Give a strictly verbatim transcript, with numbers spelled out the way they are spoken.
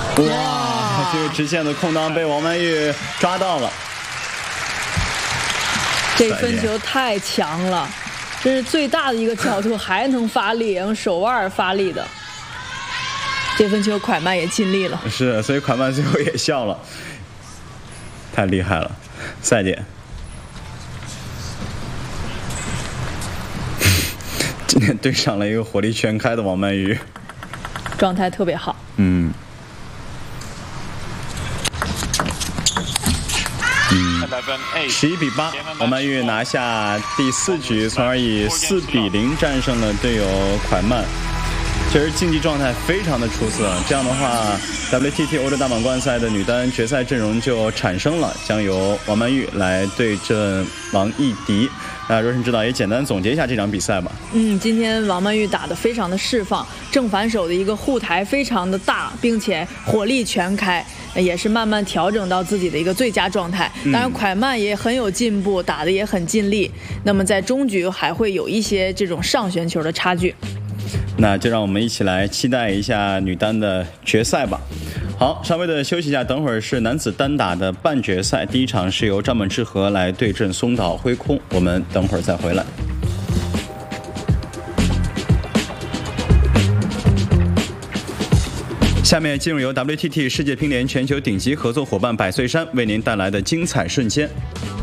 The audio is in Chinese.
哇，这个直线的空档被王曼玉抓到了。 这分球太强了，这是最大的一个角度，还能发力，用手腕发力的。这分球蒯曼也尽力了。 是，所以蒯曼最后也笑了，太厉害了，赛点。今天对上了一个火力全开的王曼玉， 状态特别好。 嗯。嗯，十一比八，王曼玉拿下第四局，从而以四比零战胜了队友蒯曼。确实竞技状态非常的出色，这样的话 W T T 欧洲大满贯赛的女单决赛阵容就产生了，将由王曼玉来对阵王艺迪。那若晨指导也简单总结一下这场比赛吧。 嗯，今天王曼玉打得非常的释放，正反手的一个护台非常的大，并且火力全开，也是慢慢调整到自己的一个最佳状态。当然蒯曼也很有进步，打得也很尽力，那么在中局还会有一些这种上旋球的差距。 那就让我们一起来期待一下女单的决赛吧。好，稍微的休息一下，等会儿是男子单打的半决赛，第一场是由张本智和来对阵松岛辉空，我们等会儿再回来。下面进入由 W T T 世界乒联全球顶级合作伙伴百岁山为您带来的精彩瞬间。